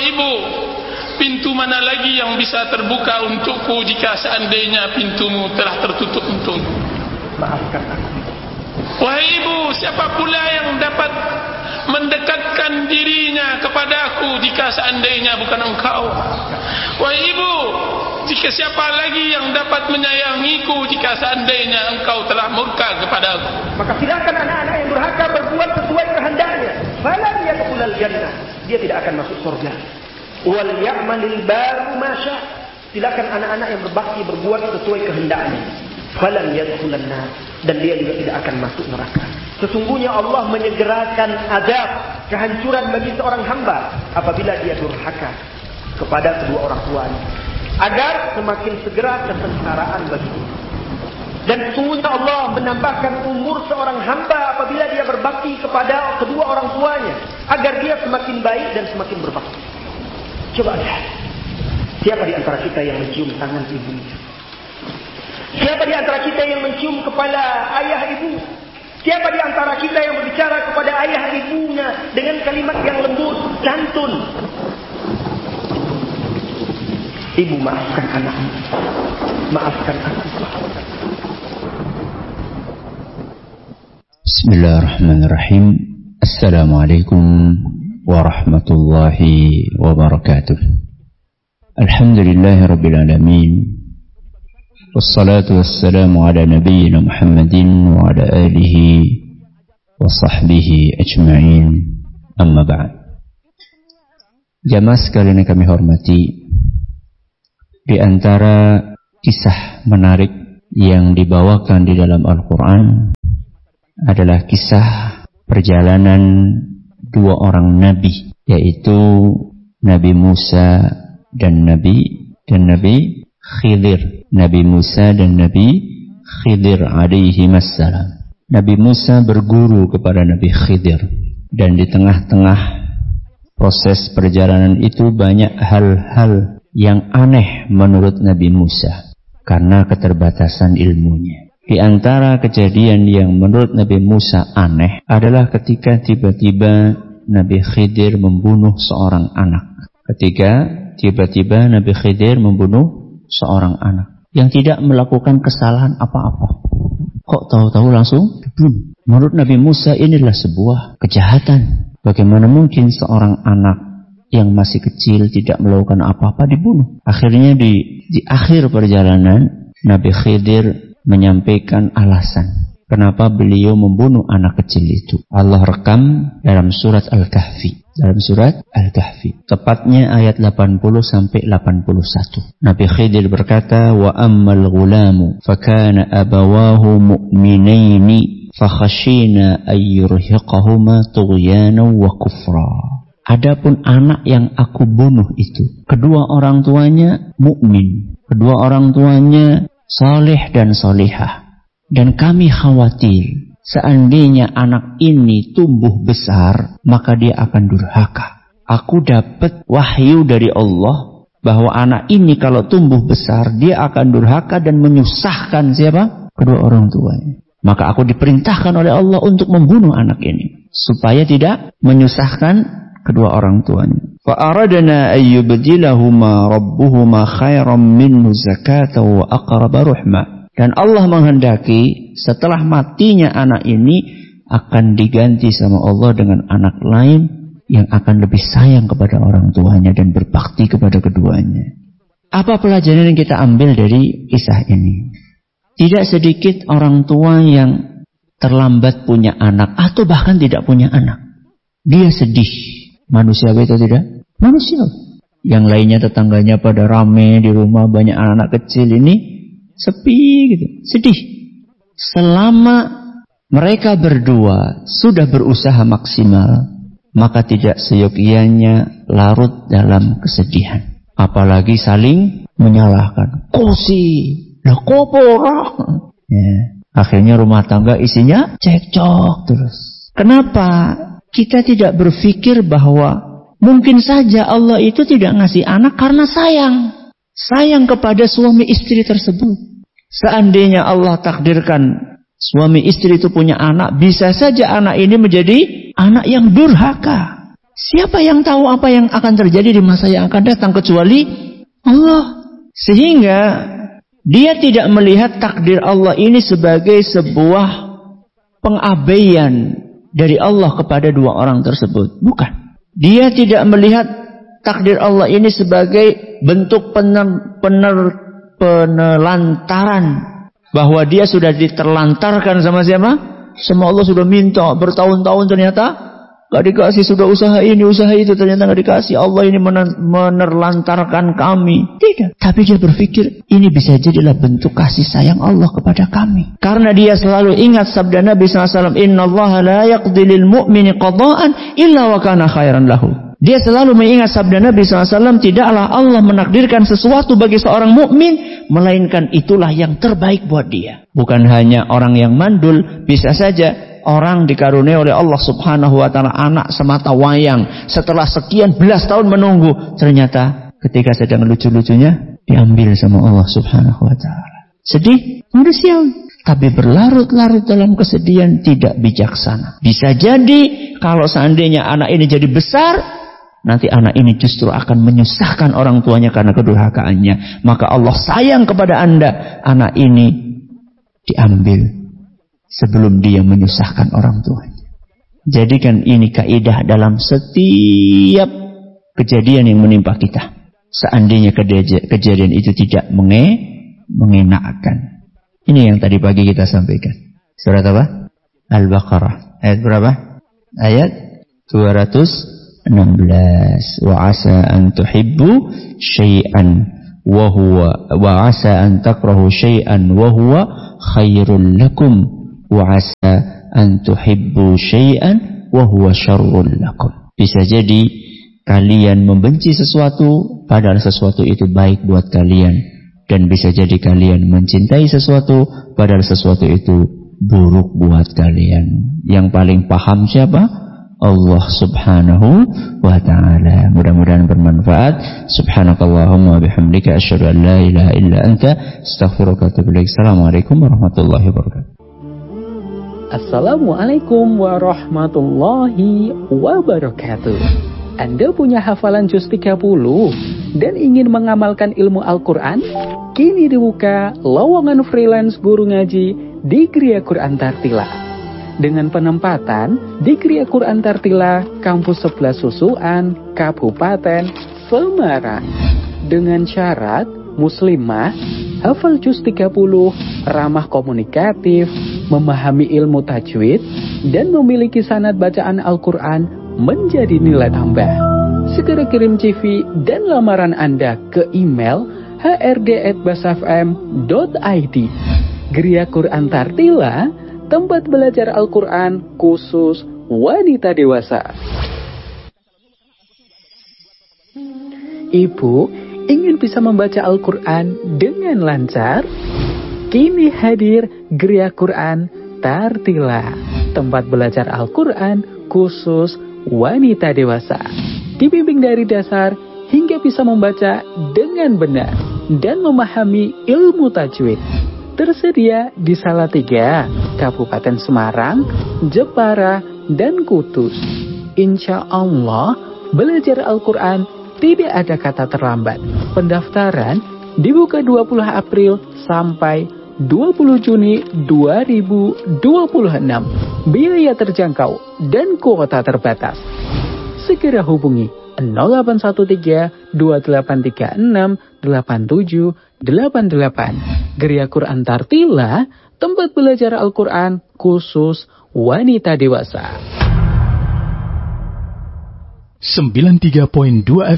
Wahai ibu, pintu mana lagi yang bisa terbuka untukku jika seandainya pintumu telah tertutup untukku? Maafkan aku. Wahai ibu, siapa pula yang dapat mendekatkan dirinya kepadaku jika seandainya bukan engkau? Wahai ibu, jika siapa lagi yang dapat menyayangiku jika seandainya engkau telah murka kepadaku? Maka silakan anak-anak yang durhaka berbuat sesuai kehendaknya. Falan yadkhulul jannah, dia tidak akan masuk surga. Wal ya'malil baru ma syaa, silakan anak-anak yang berbakti berbuat sesuai kehendaknya. Falan yadkhulun nar, dan dia juga tidak akan masuk neraka. Sesungguhnya Allah menyegerakan azab, kehancuran bagi seorang hamba apabila dia durhaka kepada kedua orang tuanya, agar semakin segera kesengsaraan baginya. Dan sesungguhnya Allah menambahkan umur seorang hamba apabila dia berbakti kepada kedua orang tuanya, agar dia semakin baik dan semakin berbakti. Coba lihat, siapa di antara kita yang mencium tangan ibunya? Siapa di antara kita yang mencium kepala ayah ibu? Siapa di antara kita yang berbicara kepada ayah ibunya dengan kalimat yang lembut, santun? Ibu, maafkan anakmu, maafkan aku. Bismillahirrahmanirrahim. Assalamualaikum warahmatullahi wabarakatuh. Alhamdulillahirabbil alamin. Wassalatu wassalamu ala nabiyyina Muhammadin wa ala alihi wa sahbihi ajma'in. Amma ba'd. Jamaah sekalian yang kami hormati, di antara kisah menarik yang dibawakan di dalam Al-Quran adalah kisah perjalanan dua orang nabi, yaitu Nabi Musa dan Nabi Khidir. Nabi Musa dan Nabi Khidir alaihi wassalam. Nabi Musa berguru kepada Nabi Khidir, dan di tengah-tengah proses perjalanan itu banyak hal-hal yang aneh menurut Nabi Musa karena keterbatasan ilmunya. Di antara kejadian yang menurut Nabi Musa aneh adalah ketika tiba-tiba Nabi Khidir membunuh seorang anak. Ketika tiba-tiba Nabi Khidir membunuh seorang anak yang tidak melakukan kesalahan apa-apa, kok tahu-tahu langsung dibunuh. Menurut Nabi Musa inilah sebuah kejahatan. Bagaimana mungkin seorang anak yang masih kecil tidak melakukan apa-apa dibunuh? Akhirnya di akhir perjalanan Nabi Khidir menyampaikan alasan kenapa beliau membunuh anak kecil itu. Allah rekam dalam surat Al-Kahfi. Dalam surat Al-Kahfi, tepatnya ayat 80 sampai 81. Nabi Khidir berkata, "Wa ammal ghulamu fakana abawahu mu'minaini fakhashina ayyurhiqahuma tughyanan wa kufra." Adapun anak yang aku bunuh itu, kedua orang tuanya mukmin, kedua orang tuanya saleh dan salihah, dan kami khawatir seandainya anak ini tumbuh besar, maka dia akan durhaka. Aku dapat wahyu dari Allah bahwa anak ini kalau tumbuh besar, dia akan durhaka dan menyusahkan siapa? Kedua orang tuanya. Maka aku diperintahkan oleh Allah untuk membunuh anak ini, supaya tidak menyusahkan kedua orang tuanya. Fa'aradna ayyubdilahuma rabbuhuma khairan minhu zakata wa aqraba ruhma. Dan Allah menghendaki setelah matinya anak ini akan diganti sama Allah dengan anak lain yang akan lebih sayang kepada orang tuanya dan berbakti kepada keduanya. Apa pelajaran yang kita ambil dari kisah ini? Tidak sedikit orang tua yang terlambat punya anak atau bahkan tidak punya anak. Dia sedih. Manusiawi atau tidak? Manusiawi. Yang lainnya tetangganya pada rame di rumah, banyak anak kecil, ini sepi gitu, sedih. Selama mereka berdua sudah berusaha maksimal, maka tidak seyogianya larut dalam kesedihan. Apalagi saling menyalahkan. Kosi, lah kopora. Ya. Akhirnya rumah tangga isinya cekcok terus. Kenapa? Kita tidak berpikir bahwa mungkin saja Allah itu tidak ngasih anak karena sayang. Sayang kepada suami istri tersebut. Seandainya Allah takdirkan suami istri itu punya anak, bisa saja anak ini menjadi anak yang durhaka. Siapa yang tahu apa yang akan terjadi di masa yang akan datang kecuali Allah. Sehingga dia tidak melihat takdir Allah ini sebagai sebuah pengabaian dari Allah kepada dua orang tersebut. Bukan. Dia tidak melihat takdir Allah ini sebagai bentuk penelantaran. Bahwa dia sudah diterlantarkan sama siapa? Sama Allah, sudah minta bertahun-tahun ternyata gak dikasih, sudah usaha ini, usaha itu, ternyata gak dikasih. Allah ini menerlantarkan kami. Tidak. Tapi dia berpikir, ini bisa jadilah bentuk kasih sayang Allah kepada kami. Karena dia selalu ingat sabda Nabi SAW, Inna Allah la yaqdi lil mu'mini qada'an illa wa kana khairan lahu. Dia selalu mengingat sabda Nabi SAW, tidaklah Allah menakdirkan sesuatu bagi seorang mukmin melainkan itulah yang terbaik buat dia. Bukan hanya orang yang mandul, bisa saja orang dikaruniai oleh Allah Subhanahu wa taala anak semata wayang, setelah sekian belas tahun menunggu, ternyata ketika sedang lucu-lucunya diambil sama Allah Subhanahu wa taala. Sedih, manusiawi. Tapi berlarut-larut dalam kesedihan tidak bijaksana. Bisa jadi kalau seandainya anak ini jadi besar, nanti anak ini justru akan menyusahkan orang tuanya karena kedurhakaannya. Maka Allah sayang kepada Anda, anak ini diambil sebelum dia menyusahkan orang tuanya. Jadikan ini kaidah dalam setiap kejadian yang menimpa kita. Seandainya kejadian itu tidak mengenakkan. Ini yang tadi pagi kita sampaikan. Surat apa? Al-Baqarah. Ayat berapa? Ayat 216. Wa asa an tuhibbu syai'an wa asa an takrahu syai'an wa huwa khairul lakum. Wa asa an tuhibbu syai'an wa huwa syarrul lakum. Bisa jadi kalian membenci sesuatu padahal sesuatu itu baik buat kalian, dan bisa jadi kalian mencintai sesuatu padahal sesuatu itu buruk buat kalian. Yang paling paham siapa? Allah Subhanahu wa ta'ala. Mudah-mudahan bermanfaat. Subhanakallahumma bihamdika asyhadu an la ilaha illa anta astaghfiruka wa atubu ilaik. Assalamualaikum warahmatullahi wabarakatuh. Assalamualaikum warahmatullahi wabarakatuh. Anda punya hafalan juz 30 dan ingin mengamalkan ilmu Al-Quran? Kini dibuka lowongan freelance guru ngaji di Gria Quran Tartila. Dengan penempatan di Gria Quran Tartila, Kampus 11 Susuan, Kabupaten Semarang. Dengan syarat muslimah, hafal juz 30, ramah komunikatif, memahami ilmu tajwid, dan memiliki sanad bacaan Al-Quran menjadi nilai tambah. Segera kirim CV dan lamaran Anda ke email hrd@basfm.id. Gria Quran Tartila, tempat belajar Al-Quran khusus wanita dewasa. Ibu ingin bisa membaca Al-Quran dengan lancar? Kini hadir Gria Quran Tartila, tempat belajar Al-Quran khusus wanita dewasa. Dibimbing dari dasar hingga bisa membaca dengan benar dan memahami ilmu tajwid. Tersedia di Salatiga, Kabupaten Semarang, Jepara, dan Kudus. Insya Allah, belajar Al-Quran tidak ada kata terlambat. Pendaftaran dibuka 20 April sampai 20 Juni 2026. Biaya terjangkau dan kuota terbatas. Segera hubungi 0813-2836-8788. Gria Quran Tartila, tempat belajar Al-Quran khusus wanita dewasa. 93.2